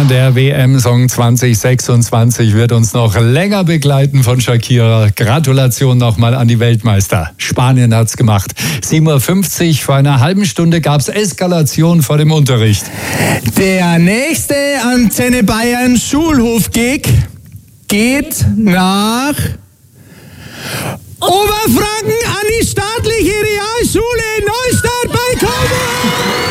der WM-Song 2026 wird uns noch länger begleiten von Shakira. Gratulation nochmal an die Weltmeister. Spanien hat's gemacht. 7:50 Uhr, vor einer halben Stunde gab's Eskalation vor dem Unterricht. Der nächste Antenne Bayern Schulhof-Gig geht nach Oberfranken an die staatliche Realschule Neustadt bei Coburg.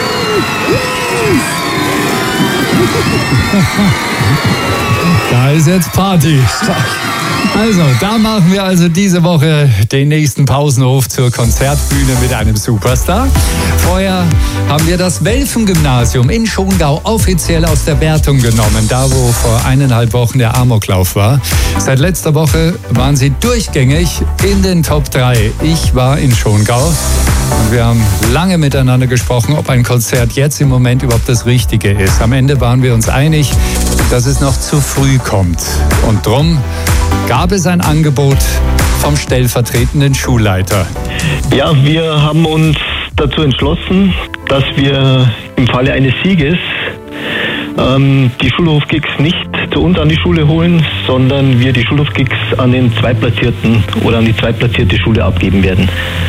Da ist jetzt Party. Also, da machen wir also diese Woche den nächsten Pausenhof zur Konzertbühne mit einem Superstar. Vorher haben wir das Welfen-Gymnasium in Schongau offiziell aus der Wertung genommen, da wo vor 1,5 Wochen der Amoklauf war. Seit letzter Woche waren sie durchgängig in den Top 3. Ich war in Schongau und wir haben lange miteinander gesprochen, ob ein Konzert jetzt im Moment überhaupt das Richtige ist. Am Ende waren wir uns einig, dass es noch zu früh kommt. Und drum gab es ein Angebot vom stellvertretenden Schulleiter. Ja, wir haben uns dazu entschlossen, dass wir im Falle eines Sieges die Schulhof-Gigs nicht zu uns an die Schule holen, sondern wir die Schulhof-Gigs an den Zweitplatzierten oder an die zweitplatzierte Schule abgeben werden.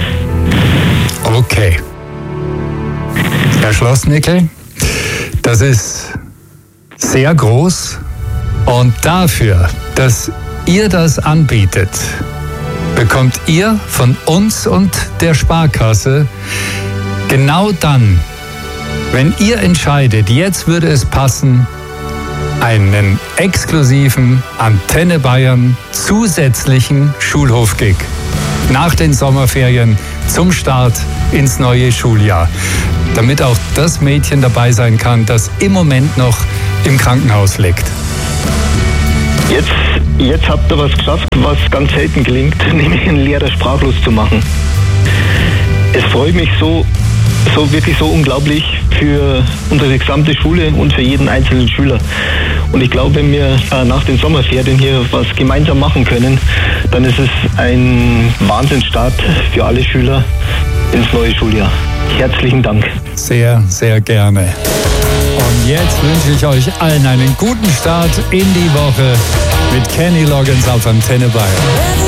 Okay. Herr Schlossnickel, das ist sehr groß und dafür, dass ihr das anbietet, bekommt ihr von uns und der Sparkasse genau dann, wenn ihr entscheidet, jetzt würde es passen, einen exklusiven Antenne Bayern zusätzlichen Schulhof-Gig nach den Sommerferien zum Start ins neue Schuljahr, damit auch das Mädchen dabei sein kann, das im Moment noch im Krankenhaus liegt. Jetzt habt ihr was geschafft, was ganz selten gelingt, nämlich einen Lehrer sprachlos zu machen. Es freut mich wirklich so unglaublich für unsere gesamte Schule und für jeden einzelnen Schüler. Und ich glaube, wenn wir nach den Sommerferien hier was gemeinsam machen können, dann ist es ein Wahnsinnsstart für alle Schüler ins neue Schuljahr. Herzlichen Dank. Sehr, sehr gerne. Und jetzt wünsche ich euch allen einen guten Start in die Woche mit Kenny Loggins auf Antenne Bayern.